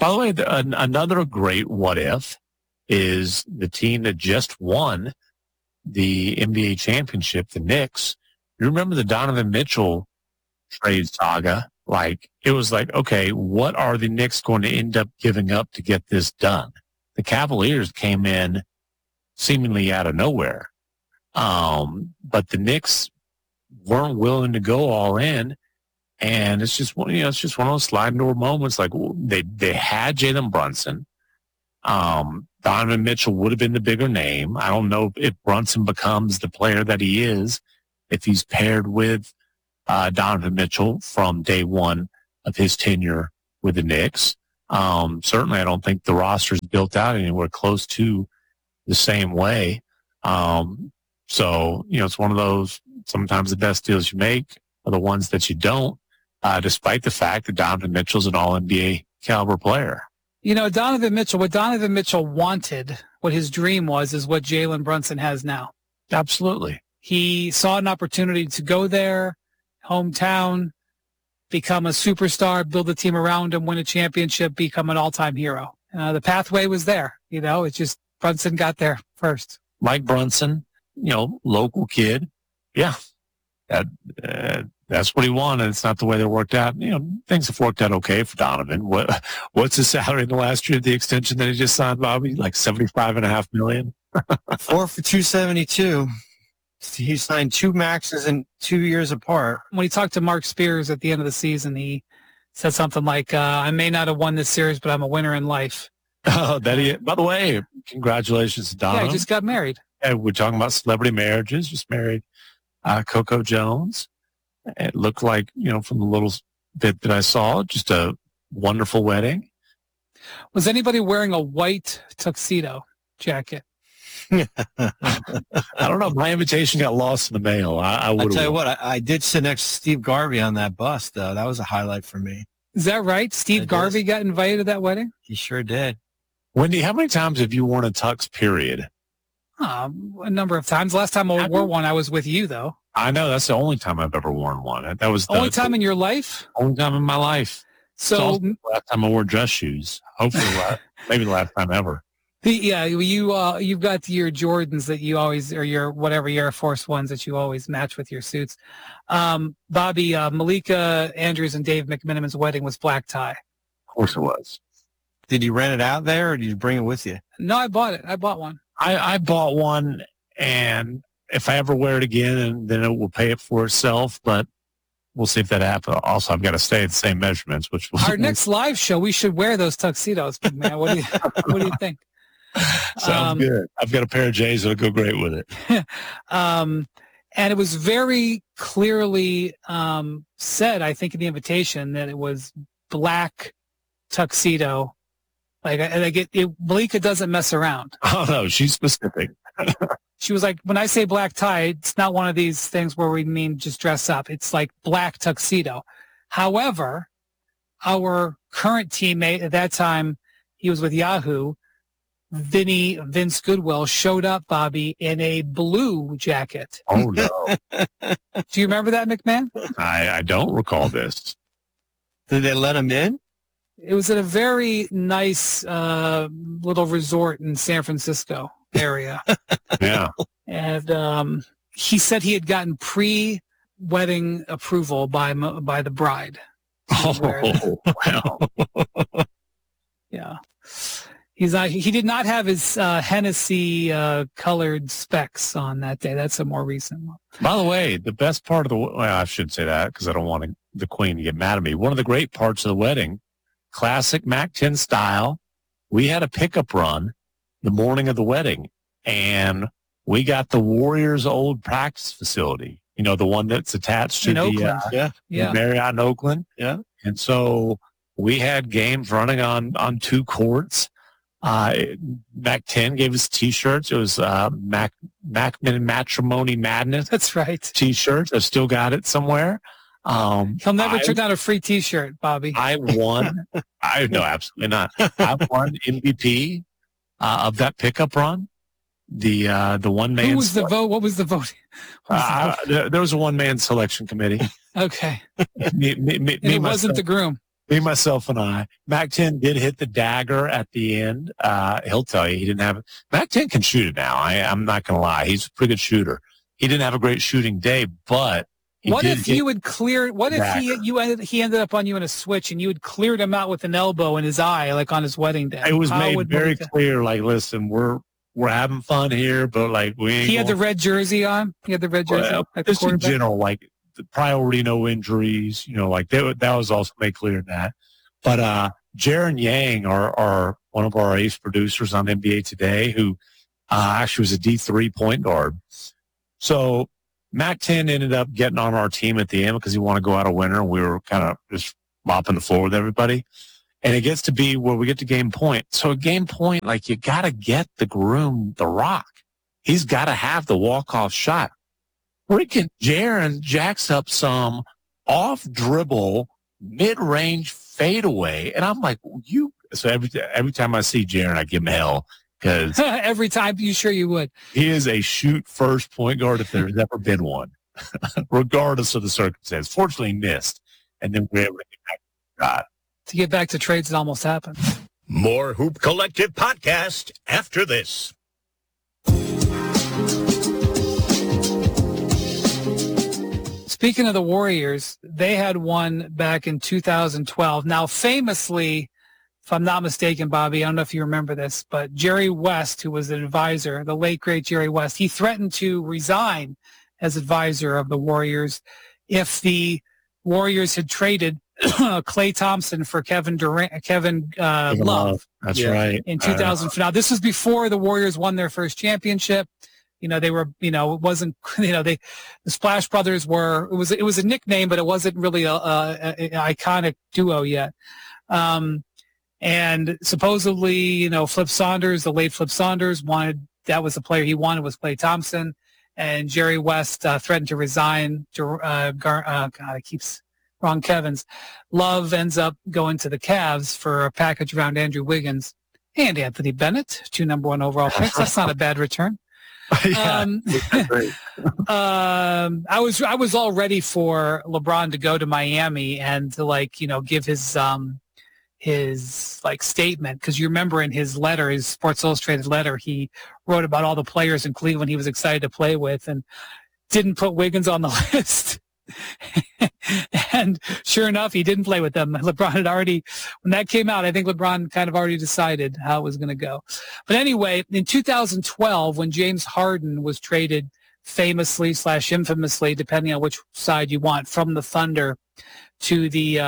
By the way, another great what if is the team that just won the NBA championship, the Knicks. You remember the Donovan Mitchell trade saga? Like, it was like, okay, what are the Knicks going to end up giving up to get this done? The Cavaliers came in seemingly out of nowhere. But the Knicks weren't willing to go all in. And it's just one of those sliding door moments. Like, they had Jalen Brunson. Donovan Mitchell would have been the bigger name. I don't know if Brunson becomes the player that he is if he's paired with Donovan Mitchell from day one of his tenure with the Knicks. Certainly, I don't think the roster is built out anywhere close to the same way. So, it's one of those, sometimes the best deals you make are the ones that you don't, despite the fact that Donovan Mitchell's an all-NBA caliber player. Donovan Mitchell, what Donovan Mitchell wanted, what his dream was, is what Jalen Brunson has now. Absolutely. He saw an opportunity to go there, hometown, become a superstar, build a team around him, win a championship, become an all-time hero. The pathway was there. It's just Brunson got there first. Mike Brunson, local kid. Yeah. That's what he wanted. It's not the way they worked out. Things have worked out okay for Donovan. What's his salary in the last year of the extension that he just signed, Bobby? Like $75.5 million? 4 for $272. He signed 2 maxes in 2 years apart. When he talked to Mark Spears at the end of the season, he said something like, I may not have won this series, but I'm a winner in life. Oh, by the way, congratulations to Donovan. Yeah, he just got married. Yeah, we're talking about celebrity marriages. Just married Coco Jones. It looked like, from the little bit that I saw, just a wonderful wedding. Was anybody wearing a white tuxedo jacket? I don't know. My invitation got lost in the mail. I would. I'll tell you what, I did sit next to Steve Garvey on that bus, though. That was a highlight for me. Is that right? Steve Garvey got invited to that wedding? He sure did. Wendy, how many times have you worn a tux, period? A number of times. Last time I wore one, I was with you, though. I know. That's the only time I've ever worn one. That was the only time in your life? Only time in my life. So the last time I wore dress shoes. Hopefully, maybe the last time ever. You've got your Jordans that you always, or your whatever, your Air Force Ones that you always match with your suits. Bobby, Malika Andrews and Dave McMenamin's wedding was black tie. Of course it was. Did you rent it out there, or did you bring it with you? No, I bought it. I bought one. I bought one, and if I ever wear it again, then it will pay it for itself, but we'll see if that happens. Also, I've got to stay at the same measurements. Our next live show, we should wear those tuxedos, man. What do you think? Sounds good. I've got a pair of J's that'll go great with it. And it was very clearly said, I think, in the invitation that it was black tuxedo. Malika doesn't mess around. Oh, no, she's specific. She was like, when I say black tie, it's not one of these things where we mean just dress up. It's like black tuxedo. However, our current teammate at that time, he was with Yahoo, Vince Goodwill, showed up, Bobby, in a blue jacket. Oh, no. Do you remember that, McMahon? I don't recall this. Did they let him in? It was at a very nice little resort in San Francisco area. Yeah. And he said he had gotten pre-wedding approval by the bride. Oh, wow. Yeah. He did not have his Hennessy colored specs on that day. That's a more recent one. By the way, the best part of I shouldn't say that because I don't want the queen to get mad at me. One of the great parts of the wedding, classic Mac 10 style, we had a pickup run the morning of the wedding, and we got the Warriors' old practice facility, the one that's attached to the Marriott in Oakland. Yeah. And so we had games running on 2 courts. Mac 10 gave us T-shirts. It was Mac Matrimony Madness. That's right. T-shirts. I've still got it somewhere. He'll never turn down a free T-shirt, Bobby. I won. No, absolutely not. I won MVP of that pickup run. The one man. Who was the vote? What was the vote? There was a one man selection committee. Okay. me, it wasn't the groom. Me, myself, and I. Mac-10 did hit the dagger at the end. He'll tell you he didn't have it. Mac-10 can shoot it now. I'm not going to lie. He's a pretty good shooter. He didn't have a great shooting day, but what if you had cleared? What if he ended up on you in a switch and you had cleared him out with an elbow in his eye, like on his wedding day? It was made very clear. Like, listen, we're having fun here, but like we. He had the red jersey on. He had the red jersey. Well, just in general, like the priority, no injuries. Like that was also made clear in that. But Jaren Yang, are one of our ace producers on NBA Today, who actually was a D3 point guard. So Mac-10 ended up getting on our team at the end because he wanted to go out a winner. We were kind of just mopping the floor with everybody. And it gets to be where we get to game point. So at game point, like, you got to get the groom the rock. He's got to have the walk-off shot. Freaking Jaren jacks up some off-dribble, mid-range fadeaway. And I'm like, so every time I see Jaren, I give him hell. Because every time, you sure you would. He is a shoot-first point guard if there's ever been one, regardless of the circumstance. Fortunately, he missed. And then we were able to get back to shot. To get back to trades, it almost happened. More Hoop Collective podcast after this. Speaking of the Warriors, they had one back in 2012. Now, famously, if I'm not mistaken, Bobby, I don't know if you remember this, but Jerry West, who was an advisor, the late, great Jerry West, he threatened to resign as advisor of the Warriors if the Warriors had traded Klay Thompson for Kevin Love. That's right. In 2000. Now, this was before the Warriors won their first championship. They were, it wasn't, the Splash Brothers were, it was a nickname, but it wasn't really an iconic duo yet. And supposedly, Flip Saunders, the late Flip Saunders, that was the player he wanted, was Klay Thompson. And Jerry West threatened to resign. Wrong Kevin's. Love ends up going to the Cavs for a package around Andrew Wiggins and Anthony Bennett, 2 number 1 overall picks. That's not a bad return. Yeah, I was all ready for LeBron to go to Miami and to give his statement, because you remember in his letter, his Sports Illustrated letter, he wrote about all the players in Cleveland he was excited to play with and didn't put Wiggins on the list. And sure enough, he didn't play with them. LeBron had already, when that came out, I think LeBron kind of already decided how it was going to go. But anyway, in 2012, when James Harden was traded famously / infamously, depending on which side you want, from the Thunder to the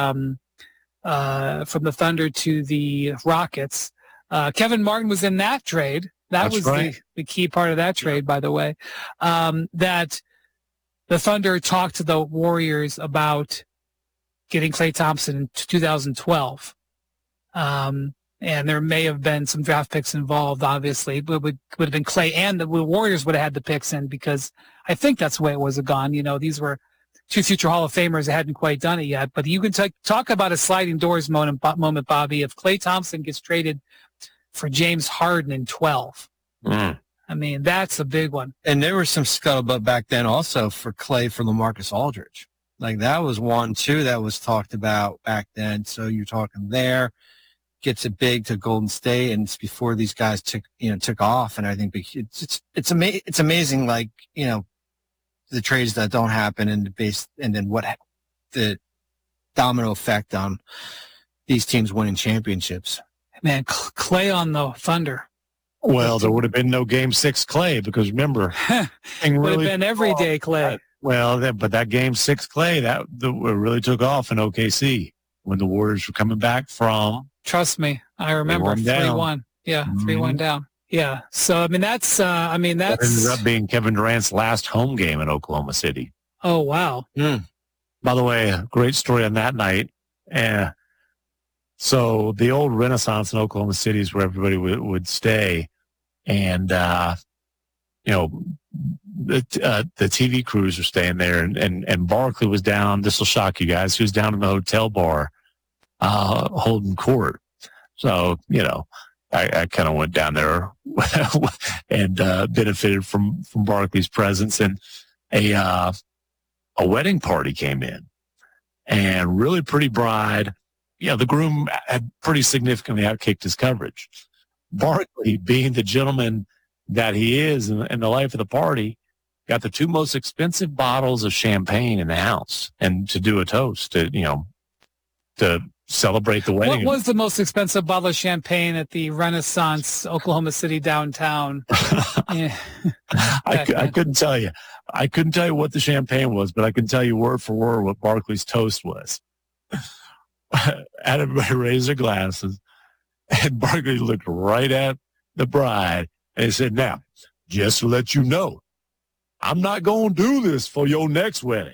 Rockets, Kevin Martin was in that trade. That's was right. the key part of that trade, by the way, that the Thunder talked to the Warriors about getting Klay Thompson in 2012. And there may have been some draft picks involved, obviously. But would have been Klay, and the Warriors would have had the picks in, because I think that's the way it was gone. These were 2 future Hall of Famers that hadn't quite done it yet. But you can talk about a sliding doors moment, Bobby, if Klay Thompson gets traded for James Harden in 12. I mean, that's a big one. And there was some scuttlebutt back then also for Klay for LaMarcus Aldridge. Like, that was one, too, that was talked about back then. So you're talking there, gets it big to Golden State, and it's before these guys took off and everything. But it's amazing, like, the trades that don't happen and then what the domino effect on these teams winning championships. Man, Klay on the Thunder. Well, there would have been no Game 6 Klay, because remember, it would have been everyday Klay. But that Game 6 Klay, that really took off in OKC when the Warriors were coming back from. Trust me, I remember 3-1. Yeah, 3-1 down. Yeah. So that's. That ended up being Kevin Durant's last home game in Oklahoma City. Oh wow. By the way, a great story on that night. So the old Renaissance in Oklahoma City is where everybody would stay. And, the TV crews are staying there, and Barkley was down. This will shock you guys. He was down in the hotel bar, holding court. So, I kind of went down there and benefited from Barkley's presence, and a wedding party came in, and really pretty bride. the groom had pretty significantly outkicked his coverage. Barkley, being the gentleman that he is in the life of the party, got the two most expensive bottles of champagne in the house, and to do a toast to celebrate the wedding. What was the most expensive bottle of champagne at the Renaissance, Oklahoma City downtown? Yeah. I couldn't tell you. I couldn't tell you what the champagne was, but I can tell you word for word what Barkley's toast was. Everybody raised their glasses, and Barkley looked right at the bride, and he said, "Now, just to let you know, I'm not going to do this for your next wedding."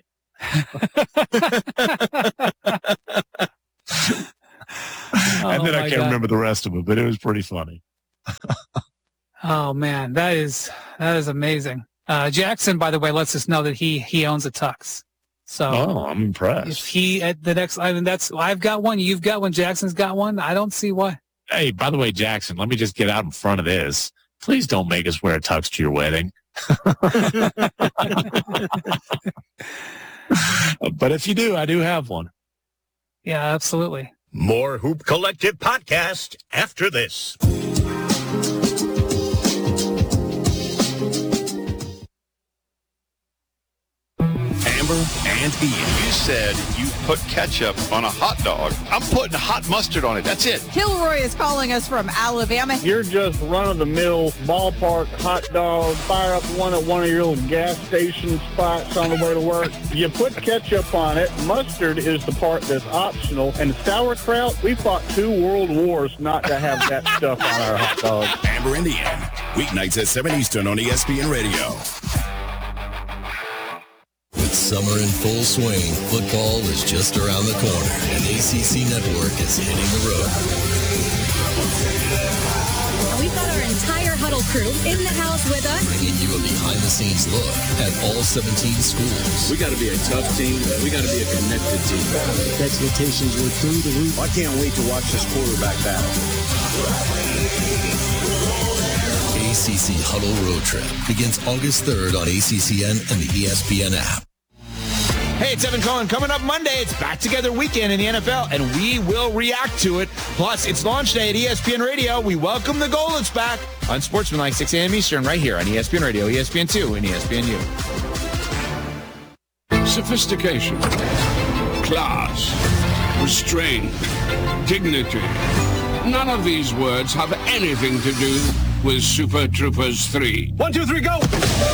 And then I can't remember the rest of it, but it was pretty funny. Oh man, that is amazing. Jackson, by the way, lets us know that he owns a tux. So I'm impressed. If he at the next, I've got one, you've got one, Jackson's got one. I don't see why. Hey, by the way, Jackson, let me just get out in front of this. Please don't make us wear a tux to your wedding. But if you do, I do have one. Yeah, absolutely. More Hoop Collective podcast after this. Amber and Ian. You said you put ketchup on a hot dog. I'm putting hot mustard on it. That's it. Kilroy is calling us from Alabama. You're just run-of-the-mill ballpark hot dog. Fire up one at one of your little gas station spots on the way to work. You put ketchup on it. Mustard is the part that's optional. And sauerkraut, we fought 2 world wars not to have that stuff on our hot dogs. Amber and Ian. Weeknights at 7 Eastern on ESPN Radio. With summer in full swing, football is just around the corner, and ACC Network is hitting the road. We've got our entire Huddle crew in the house with us, Bringing you a behind-the-scenes look at all 17 schools. We got to be a tough team. We got to be a connected team. Expectations were through the roof. I can't wait to watch this quarterback battle. ACC Huddle Road Trip begins August 3rd on ACCN and the ESPN app. Hey, it's Evan Cohen. Coming up Monday, it's Back Together Weekend in the NFL, and we will react to it. Plus, it's launch day at ESPN Radio. We welcome the Golets back on Sportsmanlike, 6 a.m. Eastern, right here on ESPN Radio, ESPN2, and ESPNU. Sophistication, class, restraint, dignity. None of these words have anything to do with Super Troopers 3. 1, 2, 3, go!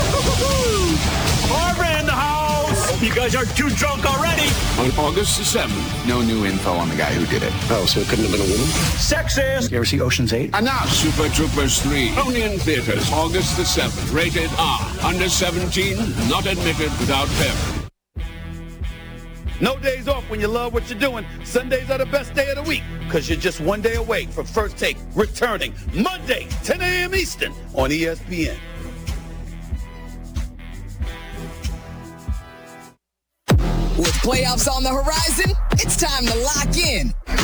Barbara in the house! You guys are too drunk already! On August the 7th. No new info on the guy who did it. Oh, so it couldn't have been a woman? Sexist! You ever see Ocean's 8? And now Super Troopers 3. Only in theaters August the 7th. Rated R. Under 17. Not admitted without parent. No days off when you love what you're doing. Sundays are the best day of the week because you're just one day away from First Take returning Monday, 10 a.m. Eastern on ESPN. With playoffs on the horizon, it's time to lock in.